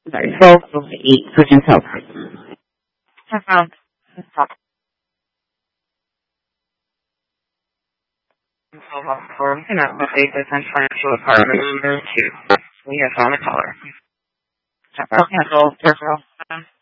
Sorry, 1208 for Gentile. We're looking at the Business Financial Apartment number 2. We have found a caller. Cancel.